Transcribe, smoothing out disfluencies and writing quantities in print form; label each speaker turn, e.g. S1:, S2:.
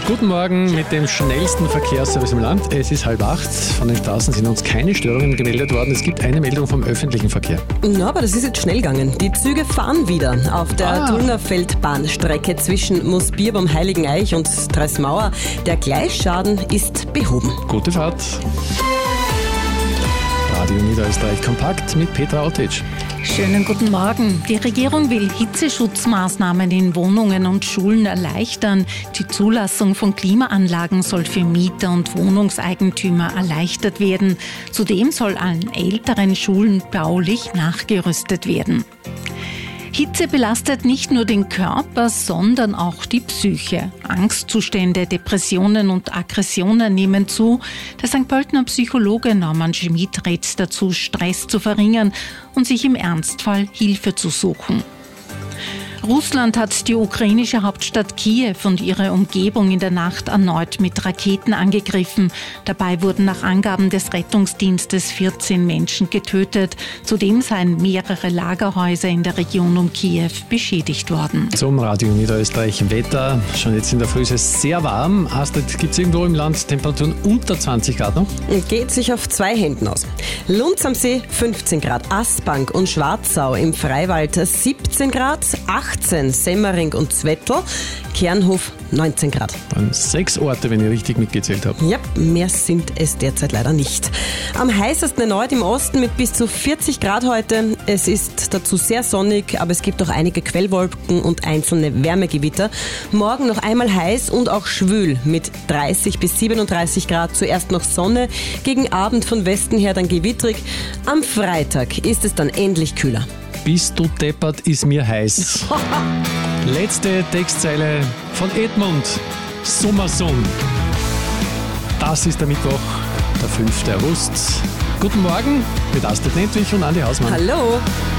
S1: Guten Morgen mit dem schnellsten Verkehrsservice im Land. Es ist 7:30. Von den Straßen sind uns keine Störungen gemeldet worden. Es gibt eine Meldung vom öffentlichen Verkehr.
S2: Na, aber das ist jetzt schnell gegangen. Die Züge fahren wieder auf der Tullnerfeldbahnstrecke zwischen Moosbierbam, Heiligeneich und Tressmauer. Der Gleisschaden ist behoben.
S1: Gute Fahrt. Radio Niederösterreich kompakt mit Petra Ottitsch.
S3: Schönen guten Morgen. Die Regierung will Hitzeschutzmaßnahmen in Wohnungen und Schulen erleichtern. Die Zulassung von Klimaanlagen soll für Mieter und Wohnungseigentümer erleichtert werden. Zudem soll an älteren Schulen baulich nachgerüstet werden. Hitze belastet nicht nur den Körper, sondern auch die Psyche. Angstzustände, Depressionen und Aggressionen nehmen zu. Der St. Pöltener Psychologe Norman Schmid rät dazu, Stress zu verringern und sich im Ernstfall Hilfe zu suchen. Russland hat die ukrainische Hauptstadt Kiew und ihre Umgebung in der Nacht erneut mit Raketen angegriffen. Dabei wurden nach Angaben des Rettungsdienstes 14 Menschen getötet. Zudem seien mehrere Lagerhäuser in der Region um Kiew beschädigt worden.
S1: Zum Radio Niederösterreich Wetter. Schon jetzt in der Früh ist es sehr warm. Astrid, gibt es irgendwo im Land Temperaturen unter 20 Grad noch?
S2: Geht sich auf 2 Händen aus. Lunds am See 15 Grad, Aspang und Schwarzau im Freiwald 17 Grad, 18 Semmering und Zwettl, Kernhof 19 Grad.
S1: 6 Orte, wenn ich richtig mitgezählt habe.
S2: Ja, mehr sind es derzeit leider nicht. Am heißesten erneut im Osten mit bis zu 40 Grad heute. Es ist dazu sehr sonnig, aber es gibt auch einige Quellwolken und einzelne Wärmegewitter. Morgen noch einmal heiß und auch schwül mit 30 bis 37 Grad. Zuerst noch Sonne, gegen Abend von Westen her dann gewittrig. Am Freitag ist es dann endlich kühler.
S1: Bist du deppert, ist mir heiß. Letzte Textzeile von Edmund. Sommerson. Das ist der Mittwoch, der 5. August. Guten Morgen mit Astrid Nentwich und Andi Hausmann.
S2: Hallo.